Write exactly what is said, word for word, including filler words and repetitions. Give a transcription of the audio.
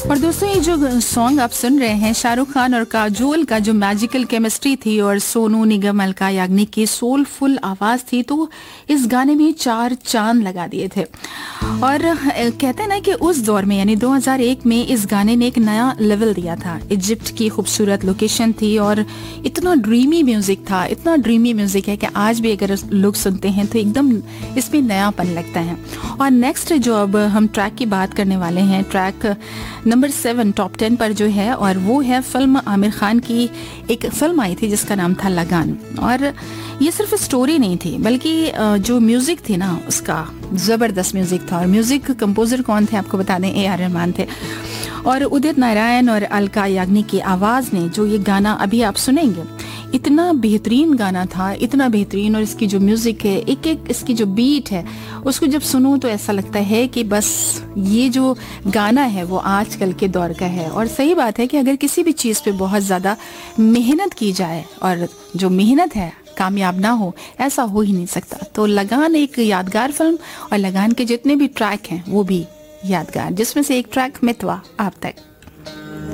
और दोस्तों ये जो सॉन्ग आप सुन रहे हैं शाहरुख खान और काजोल का जो मैजिकल केमिस्ट्री थी और सोनू निगम अलका याग्निक की सोलफुल आवाज थी, तो इस गाने में चार चांद लगा दिए थे। और कहते हैं ना कि उस दौर में यानी दो हज़ार एक में इस गाने ने एक नया लेवल दिया था। इजिप्ट की खूबसूरत लोकेशन थी और इतना ड्रीमी म्यूजिक था, इतना ड्रीमी म्यूजिक है कि आज भी अगर लोग सुनते हैं तो एकदम इसमें नयापन लगता है। और नेक्स्ट जो अब हम ट्रैक की बात करने वाले हैं, track number seven top ten पर जो है, और वो है फिल्म आमिर खान की एक फिल्म आई थी जिसका नाम था लगान। और ये सिर्फ स्टोरी नहीं थी बल्कि जो म्यूजिक थी ना उसका जबरदस्त म्यूजिक था। और म्यूजिक कंपोजर कौन थे आपको बता दें, ए आर रहमान थे। और उदित नारायण और अलका याग्निक की आवाज ने जो ये गाना अभी आप सुनेंगे, इतना बेहतरीन गाना था, इतना बेहतरीन। और इसकी जो म्यूजिक है, एक एक इसकी जो बीट है, उसको जब सुनो तो ऐसा लगता है कि बस ये जो गाना है वो आजकल के दौर का है। और सही बात है कि अगर किसी भी चीज़ पे बहुत ज़्यादा मेहनत की जाए और जो मेहनत है कामयाब ना हो, ऐसा हो ही नहीं सकता। तो लगान एक यादगार फिल्म, और लगान के जितने भी ट्रैक हैं वो भी यादगार, जिसमें से एक ट्रैक मितवा आप तक।